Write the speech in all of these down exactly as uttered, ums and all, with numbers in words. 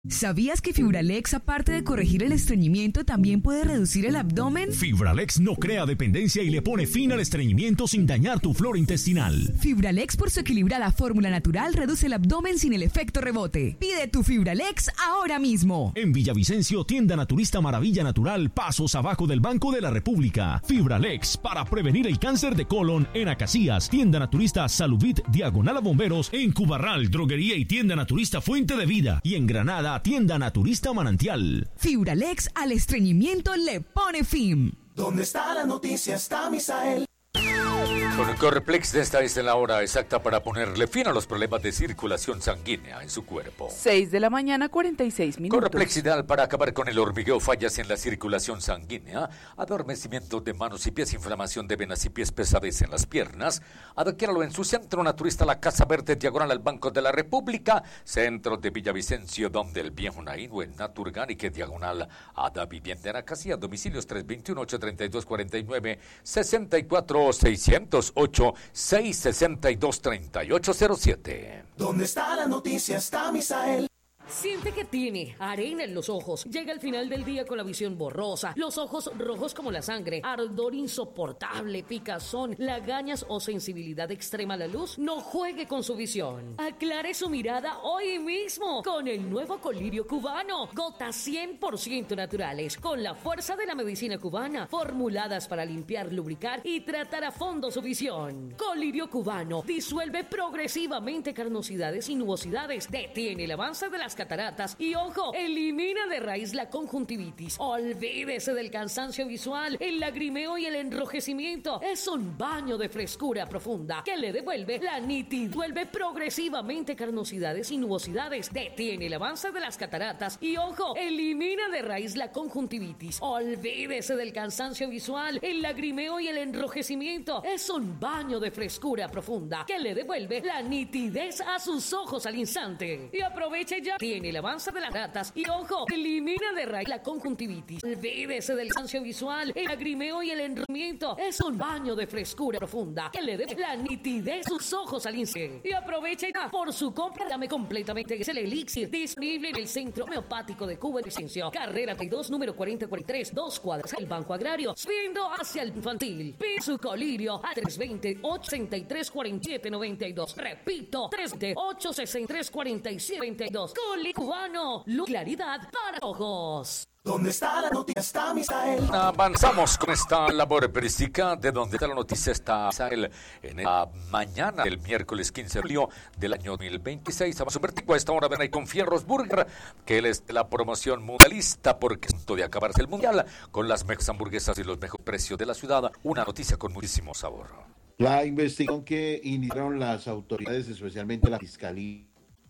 ¿Sabías que Fibralex, aparte de corregir el estreñimiento, también puede reducir el abdomen? Fibralex no crea dependencia y le pone fin al estreñimiento sin dañar tu flora intestinal. Fibralex, por su equilibrada fórmula natural, reduce el abdomen sin el efecto rebote. Pide tu Fibralex ahora mismo. En Villavicencio, tienda naturista Maravilla Natural, pasos abajo del Banco de la República. Fibralex, para prevenir el cáncer de colon. En Acacías, tienda naturista Salubit, diagonal a Bomberos. En Cubarral, droguería y tienda naturista Fuente de Vida. Y en Granada, tienda naturista Manantial. Fibralex al estreñimiento le pone fin. ¿Dónde está la noticia? Está Misael. Con el Correplex de esta es la hora exacta para ponerle fin a los problemas de circulación sanguínea en su cuerpo. seis de la mañana, cuarenta y seis minutos. Correplex ideal para acabar con el hormigueo, fallas en la circulación sanguínea, adormecimiento de manos y pies, inflamación de venas y pies, pesadez en las piernas. Adquiéralo en su centro naturista, la Casa Verde, diagonal al Banco de la República, centro de Villavicencio, donde el viejo Naín, o en Naturgánica, diagonal a Da Vivienda en Acacías, domicilios tres dos uno, ocho tres dos, cuatro nueve, seis cuatro, seis cero ocho, seis seis dos, tres ocho cero siete. ¿Dónde está la noticia? Está Misael. Siente que tiene arena en los ojos. Llega al final del día con la visión borrosa, los ojos rojos como la sangre, ardor insoportable, picazón, lagañas o sensibilidad extrema a la luz. No juegue con su visión. Aclare su mirada hoy mismo con el nuevo colirio cubano. Gotas cien por ciento naturales, con la fuerza de la medicina cubana, formuladas para limpiar, lubricar y tratar a fondo su visión. Colirio cubano disuelve progresivamente carnosidades y nubosidades, detiene el avance de las cataratas y, ojo, elimina de raíz la conjuntivitis. Olvídese del cansancio visual, el lagrimeo y el enrojecimiento. Es un baño de frescura profunda que le devuelve la nitidez, vuelve progresivamente carnosidades y nubosidades, detiene el avance de las cataratas y, ojo, elimina de raíz la conjuntivitis. Olvídese del cansancio visual, el lagrimeo y el enrojecimiento. Es un baño de frescura profunda que le devuelve la nitidez a sus ojos al instante. Y aproveche ya. Tiene el avance de las ratas y, ojo, elimina de raíz la conjuntivitis. Olvídese del cansancio visual, el lagrimeo y el enrojecimiento. Es un baño de frescura profunda que le dé la nitidez a sus ojos al instante. Y aproveche ya por su compra. Dame completamente. Es el elixir disponible en el Centro Homeopático de Cuba y Vicencio. Carrera treinta y dos, número cuarenta cuarenta y tres, dos cuadras. El Banco Agrario, viendo hacia el infantil. Pide su colirio a tres dos cero, ocho seis tres, cuatro siete nueve dos. Repito, tres dos cero, ocho seis tres, cuatro siete nueve dos. Coli cubano, luz, claridad para ojos. ¿Dónde está la noticia? Está Misael. Avanzamos con esta labor periodística de donde está la noticia. Está Misael en la mañana del miércoles quince de julio del año dos mil veintiséis. Vamos a vertigo a esta hora ven ahí con Fierros Burger, que él es de la promoción mundialista porque es punto de acabarse el mundial con las mejores hamburguesas y los mejores precios de la ciudad. Una noticia con muchísimo sabor. La investigación que iniciaron las autoridades, especialmente la Fiscalía,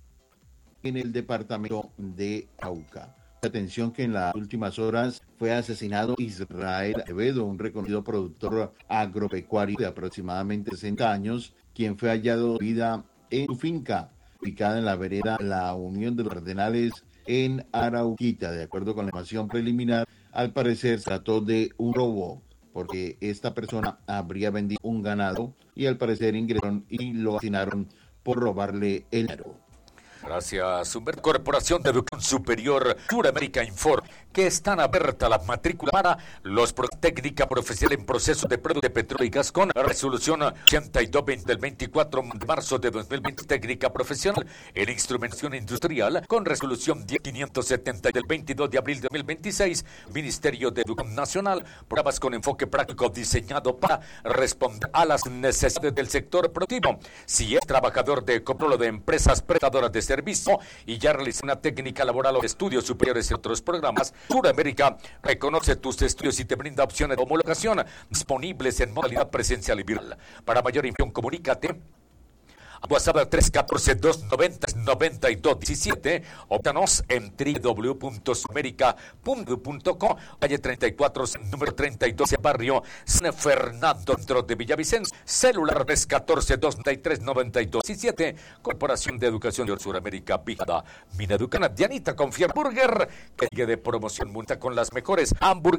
en el departamento de Cauca. Atención que en las últimas horas fue asesinado Israel Acevedo, un reconocido productor agropecuario de aproximadamente sesenta años, quien fue hallado sin vida en su finca, ubicada en la vereda La Unión de los Cardenales en Arauquita. De acuerdo con la información preliminar, al parecer se trató de un robo, porque esta persona habría vendido un ganado y al parecer ingresaron y lo asesinaron por robarle el dinero. Gracias, Humberto. Corporación de Educación Superior Suramérica informa que están abiertas las matrículas para los pro técnica profesional en proceso de prueba de petróleo y gas con resolución ochenta y dos veinte del veinticuatro de marzo de dos mil veinte, técnica profesional en instrumentación industrial con resolución diez mil quinientos setenta del veintidós de abril de dos mil veintiséis, Ministerio de Educación Nacional, pruebas con enfoque práctico diseñado para responder a las necesidades del sector productivo. Si es trabajador de Coprolo de empresas prestadoras de servicio y ya realiza una técnica laboral o de estudios superiores y otros programas, Suramérica reconoce tus estudios y te brinda opciones de homologación disponibles en modalidad presencial y virtual. Para mayor información, comunícate a WhatsApp tres uno cuatro, dos nueve cero, nueve dos uno siete o visítanos en doble u doble u doble u punto sudamerica punto com, calle treinta y cuatro, número treinta y dos, barrio San Fernando, dentro de Villavicencio. Celular tres uno cuatro, dos nueve tres, nueve dos uno siete. Corporación de Educación de Suramérica, Vigada Mineducana. Dianita Confía Burger, que sigue de promoción multa con las mejores hamburguesas